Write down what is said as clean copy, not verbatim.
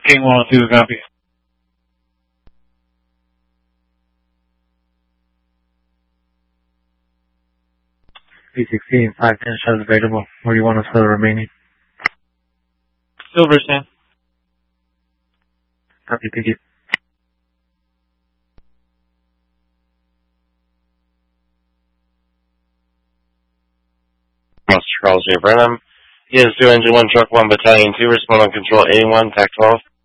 King 102, copy. P16, 510 shows available. Where do you want us for the remaining? Silverstein. Copy, thank you. Master Charles J. Brenham. ES2 Engine 1 Truck 1 Battalion 2, respond on control A1, TAC 12.